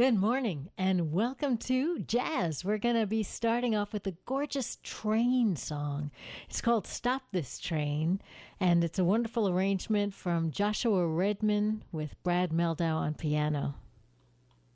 Good morning and welcome to Jazz. We're going to be starting off with a gorgeous train song. It's called Stop This Train, and it's a wonderful arrangement from Joshua Redman with Brad Meldau on piano.